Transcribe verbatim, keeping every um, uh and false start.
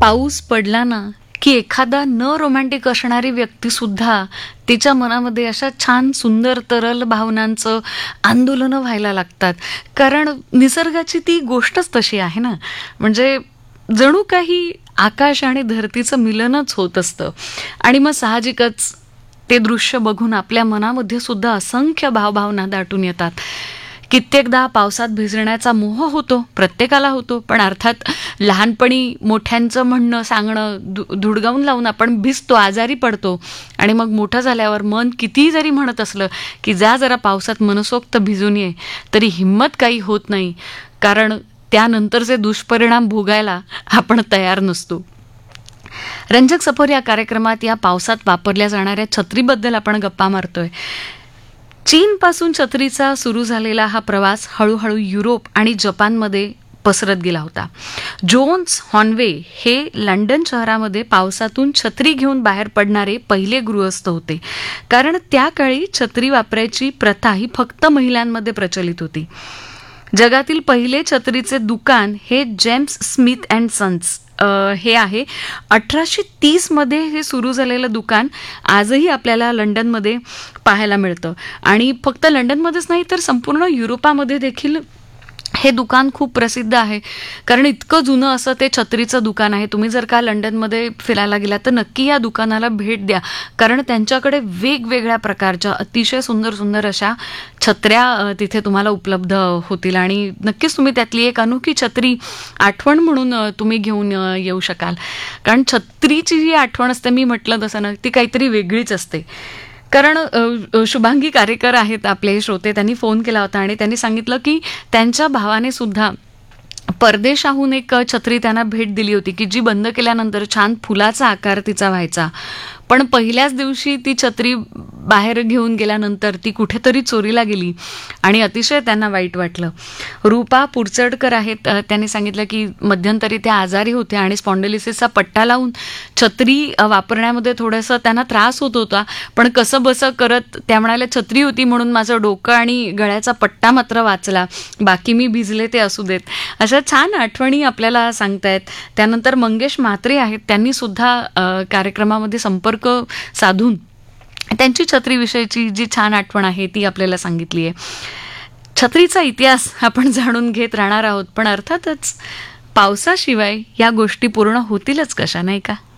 पाऊस पडला ना की एखादा न रोमॅन्टिक असणारी व्यक्ती सुद्धा तिच्या मनामध्ये अशा छान सुंदर तरल भावनांचं आंदोलनं व्हायला लागतात. कारण निसर्गाची ती गोष्टच तशी आहे ना. म्हणजे जणू काही आकाश आणि धरतीचं मिलनच होत असतं. आणि मग साहजिकच ते दृश्य बघून आपल्या मनामध्ये सुद्धा असंख्य भावभावना दाटून येतात. कित्येकदा पावसात भिजण्याचा मोह होतो, प्रत्येकाला होतो. पण अर्थात लहानपणी मोठ्यांचं म्हणणं सांगणं धु धुडगावून लावून आपण भिजतो, आजारी पडतो. आणि मग मोठं झाल्यावर मन कितीही जरी म्हणत असलं की जा जरा पावसात मनसोक्त भिजून ये, तरी हिंमत काही होत नाही. कारण त्यानंतरचे दुष्परिणाम भोगायला आपण तयार नसतो. रंजक सफर या कार्यक्रमात या पावसात वापरल्या जाणाऱ्या छत्रीबद्दल आपण गप्पा मारतोय. चीनपासून छत्रीचा सुरू झालेला हा प्रवास हळूहळू युरोप आणि जपानमध्ये पसरत गेला होता. जोन्स हॉनवे हे लंडन शहरामध्ये पावसातून छत्री घेऊन बाहेर पडणारे पहिले गृहस्थ होते. कारण त्या काळी छत्री वापरायची प्रथा ही फक्त महिलांमध्ये प्रचलित होती. जगातील पहिले छत्रीचे दुकान हे जेम्स स्मिथ अँड सन्स हे आहे. अठराशे तीसमध्ये हे सुरू झालेलं दुकान आजही आपल्याला लंडनमध्ये पाहायला मिळतं. आणि फक्त लंडनमध्येच नाही तर संपूर्ण युरोपामध्ये देखील हे दुकान खूप प्रसिद्ध आहे. कारण इतकं जुनं असं ते छत्रीचं दुकान आहे. तुम्ही जर का लंडनमध्ये फिरायला गेला तर नक्की या दुकानाला भेट द्या. कारण त्यांच्याकडे वेगवेगळ्या प्रकारच्या अतिशय सुंदर सुंदर अशा छत्र्या तिथे तुम्हाला उपलब्ध होतील. आणि नक्कीच तुम्ही त्यातली एक अनोखी छत्री आठवण म्हणून तुम्ही घेऊन येऊ शकाल. कारण छत्रीची जी आठवण असते, मी म्हटलं तसं ना, ती काहीतरी वेगळीच असते. कारण शुभांगी कारेकर आहेत आपले श्रोते, त्यांनी फोन केला होता आणि त्यांनी सांगितलं की त्यांच्या भावाने सुद्धा परदेशाहून एक छत्री त्यांना भेट दिली होती की जी बंद केल्यानंतर छान फुलाचा आकार तिचा व्हायचा. पण पहिल्याच दिवशी ती छत्री बाहेर घेऊन गेल्यानंतर ती कुठेतरी चोरीला गेली आणि अतिशय त्यांना वाईट वाटलं. रूपा पुरचडकर आहेत, त्यांनी सांगितलं की मध्यंतरी त्या आजारी होत्या आणि स्पॉन्डिलिसिसचा पट्टा लावून छत्री वापरण्यामध्ये थोडंसं त्यांना त्रास होत होता. पण कसं बसं करत त्या म्हणाल्या छत्री होती म्हणून माझं डोकं आणि गळ्याचा पट्टा मात्र वाचला, बाकी मी भिजले ते असू देत. अशा छान आठवणी आपल्याला सांगतायत. त्यानंतर मंगेश म्हात्रे आहेत, त्यांनी सुद्धा कार्यक्रमामध्ये संपर्क साधून त्यांची छत्रीविषयीची जी छान आठवण आहे ती आपल्याला सांगितली आहे. छत्रीचा इतिहास आपण जाणून घेत राहणार आहोत. पण अर्थातच पावसाशिवाय या गोष्टी पूर्ण होतीलच कशा, नाही का?